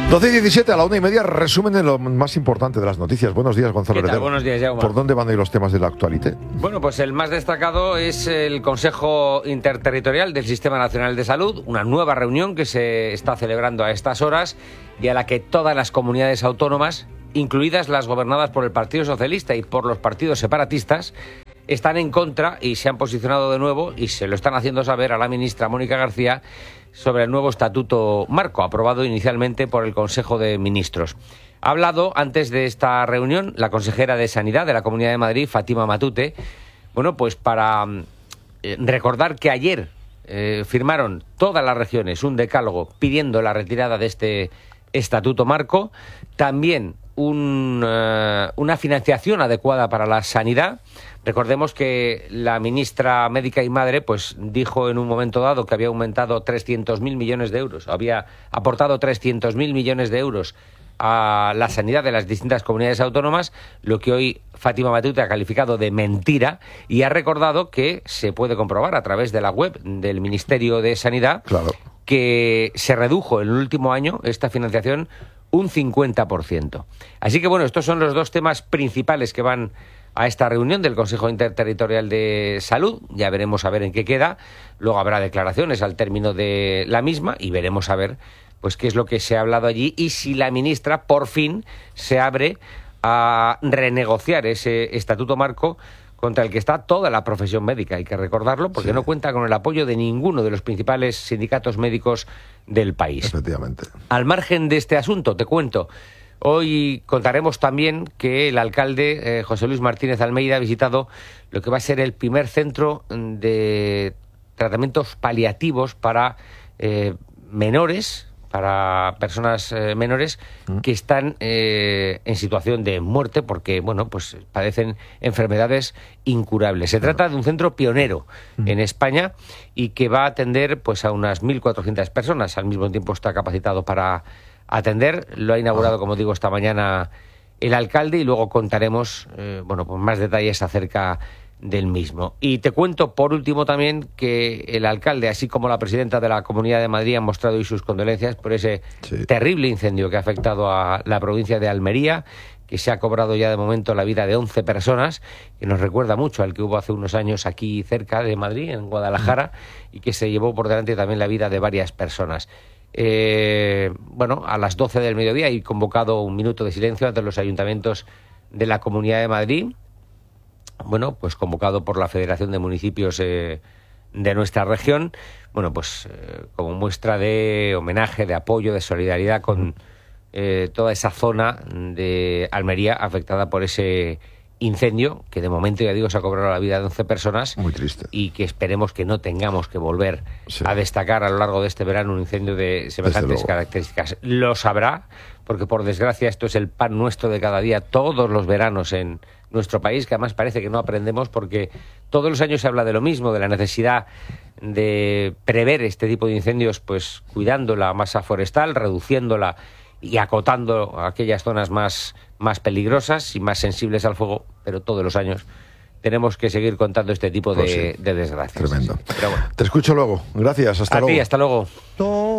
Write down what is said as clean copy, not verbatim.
12:17, a la 1:30, resumen de lo más importante de las noticias. Buenos días, Gonzalo. ¿Qué tal? Heredero. Buenos días, Jaume. ¿Por dónde van a ir los temas de la actualidad? Bueno, pues el más destacado es el Consejo Interterritorial del Sistema Nacional de Salud, una nueva reunión que se está celebrando a estas horas y a la que todas las comunidades autónomas, incluidas las gobernadas por el Partido Socialista y por los partidos separatistas, están en contra y se han posicionado de nuevo y se lo están haciendo saber a la ministra Mónica García sobre el nuevo Estatuto Marco, aprobado inicialmente por el Consejo de Ministros. Ha hablado antes de esta reunión la consejera de Sanidad de la Comunidad de Madrid, Fátima Matute, bueno, pues para recordar que ayer firmaron todas las regiones un decálogo pidiendo la retirada de este Estatuto Marco, también una financiación adecuada para la sanidad. Recordemos que la ministra médica y madre pues dijo en un momento dado que había aumentado 300.000 millones de euros, había aportado 300.000 millones de euros a la sanidad de las distintas comunidades autónomas, lo que hoy Fátima Matute ha calificado de mentira y ha recordado que se puede comprobar a través de la web del Ministerio de Sanidad, claro, que se redujo en el último año esta financiación un 50%. Así que bueno, estos son los dos temas principales que van a esta reunión del Consejo Interterritorial de Salud. Ya veremos a ver en qué queda. Luego habrá declaraciones al término de la misma y veremos a ver pues qué es lo que se ha hablado allí y si la ministra por fin se abre a renegociar ese Estatuto Marco contra el que está toda la profesión médica, hay que recordarlo, porque no cuenta con el apoyo de ninguno de los principales sindicatos médicos del país. Efectivamente. Al margen de este asunto, te cuento, hoy contaremos también que el alcalde José Luis Martínez Almeida ha visitado lo que va a ser el primer centro de tratamientos paliativos para menores, para personas menores que están en situación de muerte porque, bueno, pues padecen enfermedades incurables. Se trata de un centro pionero en España y que va a atender pues a unas 1.400 personas. Al mismo tiempo está capacitado para atender. Lo ha inaugurado, como digo, esta mañana el alcalde y luego contaremos bueno, pues más detalles acerca del mismo. Y te cuento por último también que el alcalde, así como la presidenta de la Comunidad de Madrid, han mostrado hoy sus condolencias por ese terrible incendio que ha afectado a la provincia de Almería, que se ha cobrado ya de momento la vida de 11 personas, que nos recuerda mucho al que hubo hace unos años aquí cerca de Madrid, en Guadalajara, y que se llevó por delante también la vida de varias personas. Bueno, a las 12 del mediodía hay convocado un minuto de silencio ante los ayuntamientos de la Comunidad de Madrid, bueno, pues convocado por la Federación de Municipios de nuestra región, bueno, pues como muestra de homenaje, de apoyo, de solidaridad con toda esa zona de Almería afectada por ese incendio, que de momento, ya digo, se ha cobrado la vida de 11 personas. Muy triste. Y que esperemos que no tengamos que volver a destacar a lo largo de este verano un incendio de semejantes características. Lo sabrá, porque por desgracia esto es el pan nuestro de cada día, todos los veranos en nuestro país, que además parece que no aprendemos porque todos los años se habla de lo mismo, de la necesidad de prever este tipo de incendios, pues cuidando la masa forestal, reduciéndola y acotando aquellas zonas más peligrosas y más sensibles al fuego, pero todos los años tenemos que seguir contando este tipo de desgracias. Tremendo. Pero bueno. Te escucho luego. Gracias. Hasta luego. A ti, hasta luego.